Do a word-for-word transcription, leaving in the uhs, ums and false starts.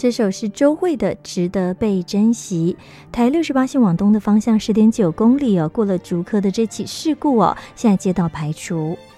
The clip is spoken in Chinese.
这首是周蕙的《值得被珍惜》。台六十八线往东的方向十点九公里哦，过了竹科的这起事故哦，现在街道排除。